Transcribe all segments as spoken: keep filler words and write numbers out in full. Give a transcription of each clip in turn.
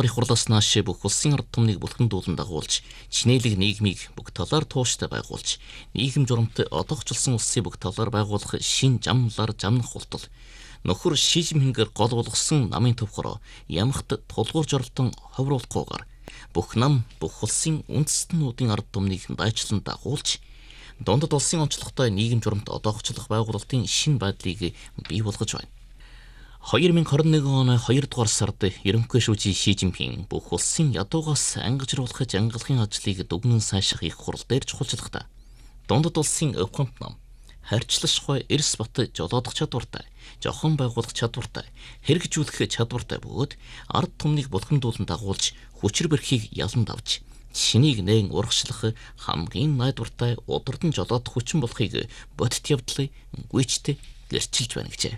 их хурлаас нааш бүх улсын ард түмнийг бүлхэндүүлэн дагуулж, чинээлэг нийгмийг бүх талаар тууштай байгуулж, нийгэм журамт одоохчлсон улсыг бүх талаар байгуулах шин жамлаар жамнах болтол нөхөр Ши Жинпингээр гол болгосон намын төвхөрөө ямагт тулгуур жоролтон ховруулахгүйгээр бүх нам бүх улсын үндэстнүүдийн ард түмнийг дайчлан дагуулж, дундад улсын онцлогтой нийгэм журамт одоохчлох байгуулалтын шин байдлыг бий болгож байна. две тысячи двадцать один оны хоёрдугаар сард ерөнхий шүүжийн Ши Жинпин бүх улсын ядуугаас ангижруулах ангилахын ажлыг дүгнэн сайших их хурал дээр чухалчлахдаа дундад улсын өвхөнт нам харьцлашгүй эрс бат жолоодох чадвартай, жохон байгуулах чадвартай, хэрэгжүүлэх чадвартай бөгөөд ард түмнийг булхамдуулан дагуулж хүчир бэрхийг ялан давж шинийг нээн урагшлах хамгийн найдвартай удирдан жолоодох хүчин болохыг бодит явдлыг гүйцэд гэрчилж байна гэжээ.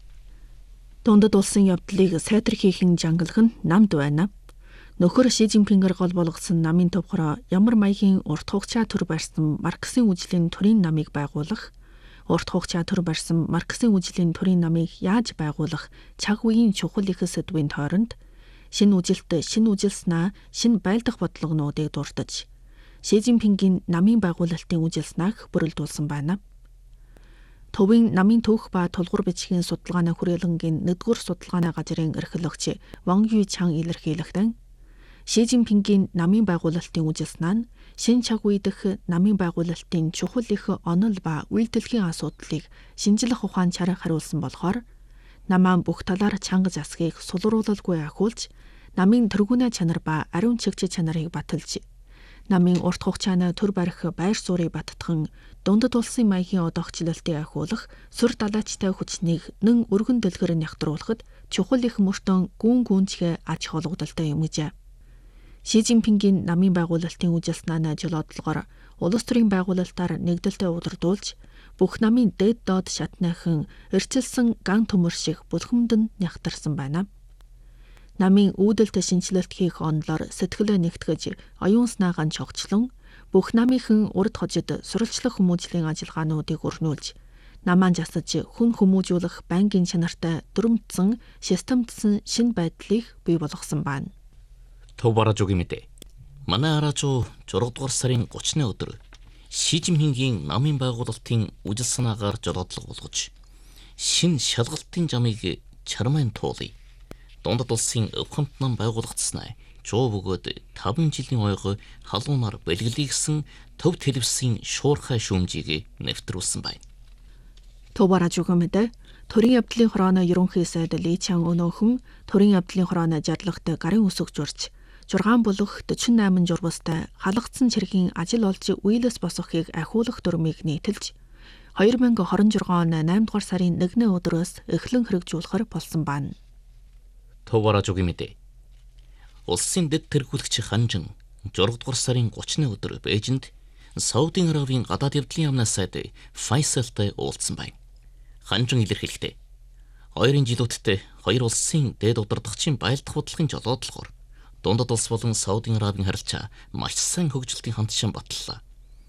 Дундад улсын явдлыг сайтар хийхэн жангалах нь намд байна. Нөхөр Ши Жинпингээр гол болгосон намын төвхөрөө ямар маягийн урт хугацаа төр барьсан Марксийн үжлийн төрийн намыг байгуулах, урт хугацаа төр барьсан Марксийн үжлийн төрийн намыг яаж байгуулах цаг үеийн чухал их сэдвийн тойронд шинэ үжилт, шинэ үжил санаа, шинэ байлдах бодлогонуудыг дурдж, Ши Жинпингийн намын байгуулалтын үжил санааг бүрэлдүүлсэн байна. Төвийн намын түүх ба тулгуур бичгийн судалгааны хүрээлэнгийн нэгдүгээр судалгааны газрын эрхлэгч Ван Юйчан илэрхийлэхдээ Ши Жинпингийн намын байгуулалтын үжил санаа нь шинэ цаг үе дэх намын байгуулалтын чухал их онол ба үйлдэлхийн асуудлыг шинжлэх ухаан чарах хариулсан болохоор намаа бүх талаар чанга засгийг сулруулалгүй ахиулж, намын тэргүүнээ чанар ба ариун чигч чанарыг баталж, намын урт хугацааны төр барих байр суурийг баттган дундад улсын маягийн одоохчлолтыг ахиулах сүр далайчтай хүчнийг нэн өргөн дэлгэр нягтруулахад чухал их мөртөн гүн гүнзгий аж холбогдолтой юм гэжээ. Ши Жинпингийн намын байгуулалтын үжил санааны жолоодлогоор улс төрийн байгуулалтаар нэгдэлтэй удирдуулж, бүх намын дэд доод шатныхан эрчилсэн ган төмөр шиг бүлхэмдэн нягтарсан байна. Намын үүдэлт шинжилэлт хийх онолоор сэтгэлээ нэгтгэж, оюун санаагаа чогчлон, бүх намынхан урд хожид суралцлах хүмүүжлийн ажиллагаануудыг өрнүүлж, намаан жасаж хүн хүмүүжүүлэх байнгын чанартай дүрмдсэн, системдсэн шинэ байдлыг бий болгосон байна. Төв баражуугийн мэдээ. Манай араажуу зургаадугаар сарын гуравны өдөр Ши Жинпингийн намын байгуулалтын үжил санаагаар жолоодлого болгож, шин шалгалтын жамыг чармайн туулъя. Дундад улсын өвхөнт нам байгуулагдсанаа жуу бөгөөд таван жилийн ойгоо халуунаар бэлгэлийгсэн төв телевизийн шуурхай шүүмжийг нэвтрүүлсэн байна. Төв баражуугийн мэдээ. Төрийн явдлын хорооны ерөнхий сайд Ли Чан өнөөхөн төрийн явдлын хорооны жадлагт гарын үсэг журч, зургаан болох дөрвөн восемь журвастай халагдсан цэргийн ажил олж үйлэс босгохыг ахиулах дүрмийг нийтэлж, две тысячи двадцать шесть оны eight дугаар сарын нэгний өдрөөс эхлэн хэрэгжүүлэхээр болсон байна. Төв баражуугийн мэдээ. Улсын дэд тэргүүлэгч Ханжин зургаадугаар дугаар сарын гуравны өдөр Бээжинд Саудын Аравийн гадаад явдлын яамны сайд Файсалтай уулзсан байна. Ханжин илэрхийлэхдээ хоёрын жилүүдтэй хоёр улсын дэд удирдагчийн байлдах бодлогын жолоодлогоор дундад улс болон Саудын Аравийн харилцаа маш сайн хөгжилтийн хандшин батллаа.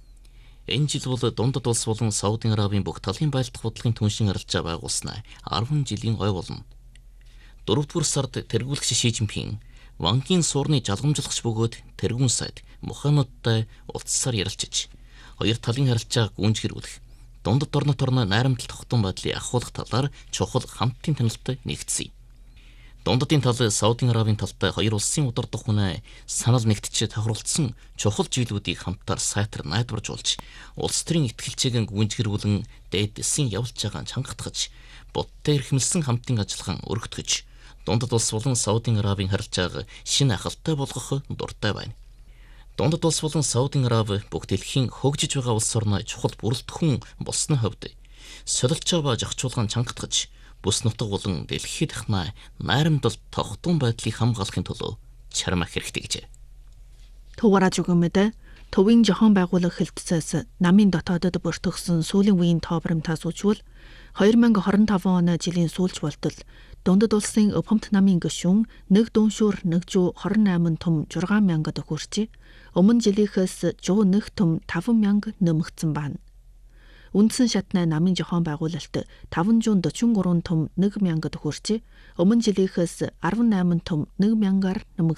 Энэ жил бол дундад улс болон Саудын Аравийн бүх талын байлдах бодлогын түншин харилцаа байгуулснаа ten жилийн ой болно. дөрөвдүгээр сард тэргүүлэгч Ши Жинпин Вангийн суурны жалгамжлагч бөгөөд тэргүүн сайд Мухаммадтай уулзсаар ярилцж, хоёр талын харилцааг гүнжгэрүүлэх, дундад орнот орно найрамдал тогтун байдлыг ахиулах талаар чухал хамтын танилтад нэгдсэн. Дундадын тал Саудын Аравийн талтай хоёр улсын удирдах хүнээ санал нэгтж тохиролцсон чухал зүйлүүдийг хамтаар сайтар найдваржуулж, улс төрийн итгэлчээг гүнжгэрүүлэн дээдсэн явуулж байгаа чангатгаж, будтай эрхэмлсэн хамтын ажиллагаан өргөтгөж, дундад улс болон Саудын Аравийн харилцааг шинэ ахалтай болгох дуртай байна. Дундад улс болон Саудын Арави бүх дэлхийн хөгжиж байгаа улс орны чухал бүрэлдэхүүн болсны хувьд солилцоо ба зохицуулгаан чангатгаж, бүс нутаг болон дэлхийд дахнаа найрамдал тогтун байдлыг хамгаалахын тулд чармах хэрэгтэй гэжээ. Төв баражуугийн мэдээ. Төвийн жохон байгуулах хэлтсээс намын дотоодод бүртгэгдсэн сүүлийн үеийн тообромтаас үжвэл two thousand twenty-five оны жилийн сүүлч болтол дундад улсын өвхөмт намын гишүүн нэг дүншүүр нэг зуун twenty-eight том six thousand хүрчээ. Өмнө жилийнхээс one hundred one том five thousand нэмэгдсэн байна. Үндсэн шатны намын жохон байгуулалт five hundred forty-three том one thousand хүрчээ. Өмнө жилийнхээс eighteen том one thousand-аар нэмэгдсэн.